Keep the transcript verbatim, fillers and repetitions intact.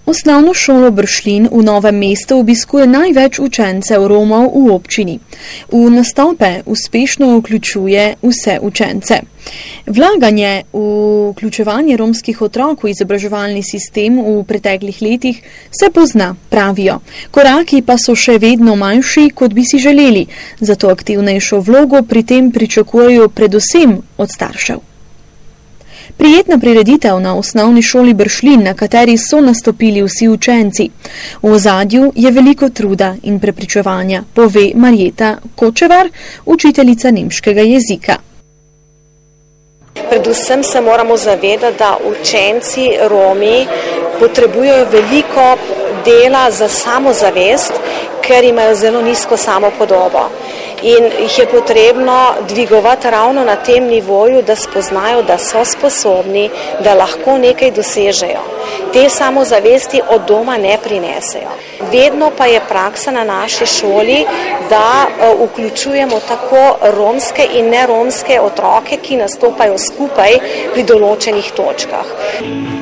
Osnovno šolo Bršljin v Novem mestu obiskuje največ učencev Romov v občini. V nastope uspešno vključuje vse učence. Vlaganje v vključevanje romskih otrok v izobraževalni sistem v preteklih letih se pozna, pravijo. Koraki pa so še vedno manjši, kot bi si želeli, zato aktivnejšo vlogo pri tem pričakujejo predvsem od staršev. Prijetna prireditev na osnovni šoli Bršljin, na kateri so nastopili vsi učenci. V ozadju je veliko truda in prepričevanja, pove Marjeta Kočevar, učiteljica nemškega jezika. Predvsem se moramo zavedati, da učenci Romi potrebujejo veliko dela za samozavest, ker imajo zelo nizko samopodobo. In jih je potrebno dvigovati ravno na tem nivoju, da spoznajo, da so sposobni, da lahko nekaj dosežejo. Te samozavesti od doma ne prinesejo. Vedno pa je praksa na naši šoli, da vključujemo tako romske in neromske otroke, ki nastopajo skupaj pri določenih točkah.